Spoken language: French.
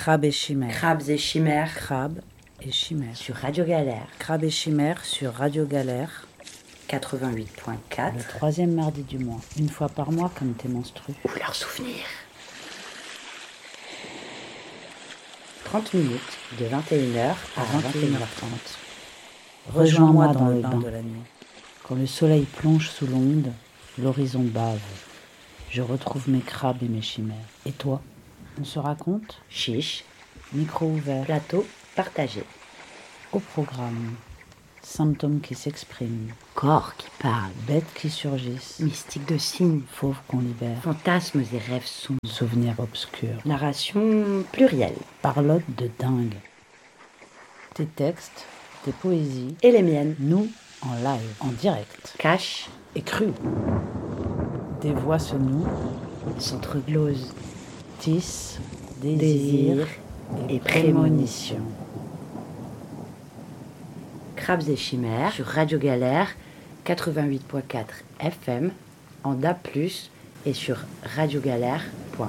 Crabes et chimères. Crabes et chimères. Crabes et chimères. Sur Radio Galère. Crabes et chimères sur Radio Galère. 88.4. Le troisième mardi du mois. Une fois par mois comme tes menstrues. Ou leurs souvenirs. 30 minutes de 21h à 21h30. Rejoins-moi dans le bain de la nuit. Quand le soleil plonge sous l'onde, l'horizon bave. Je retrouve mes crabes et mes chimères. Et toi, on se raconte ? Chiche. Micro ouvert. Plateau partagé. Au programme. Symptômes qui s'expriment. Corps qui parle. Bêtes qui surgissent. Mystique de signes. Fauves qu'on libère. Fantasmes et rêves sombres. Souvenirs obscurs. Narration plurielle. Parlotte de dingue. Tes textes, tes poésies. Et les miennes. Nous, en live, en direct. Cache Et cru. Des voix se nouent. s'entreglosent. Tissent. Désir Désir. et prémonition. Crabes et chimères sur Radio Galère 88.4 FM en DAB+, et sur radiogalère.com.